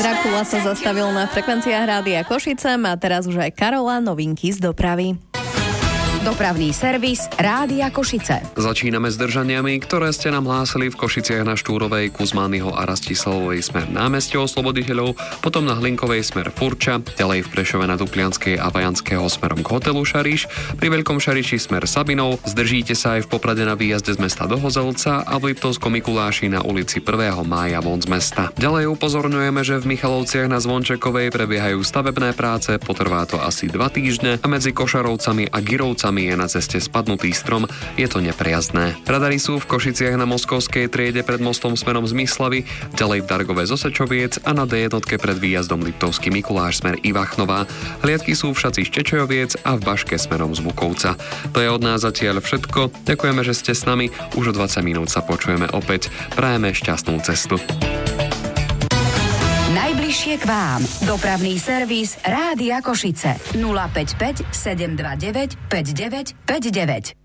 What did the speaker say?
Drakula sa zastavil na frekvenciách Rádia Košice a teraz už aj Karola, novinky z dopravy. Dopravný servis Rádia Košice. Začíname s držaniami, ktoré ste nám hlásili v Košiciach na Štúrovej, Kuzmányho a Rastislavovej smer námestie Osloboditeľov, potom na Hlinkovej smer Furča, ďalej v Prešove na Duplianskej a Vajanského smerom k hotelu Šariš, pri Veľkom Šariši smer Sabinov, zdržíte sa aj v Poprade na výjazde z mesta do Hozelca a v Liptovskom Mikuláši na ulici 1. mája von z mesta. Ďalej upozorňujeme, že v Michalovciach na Zvončekovej prebiehajú stavebné práce, potrvá to asi 2 týždne a medzi Košarovcami a Girovcami je na ceste spadnutý strom, je to nepriazné. Radary sú v Košiciach na Moskovskej triede pred mostom smerom z Myslavy, ďalej v Dargove z Osečoviec a na D1 pred výjazdom Liptovský Mikuláš smer Ivachnova. Hliadky sú v Šaci Štečojoviec a v Baške smerom z Bukovca. To je od nás zatiaľ všetko. Ďakujeme, že ste s nami. Už o 20 minút sa počujeme opäť. Prajeme šťastnú cestu. Najbližšie k vám. Dopravný servis Rádia Košice. 055 729 5959.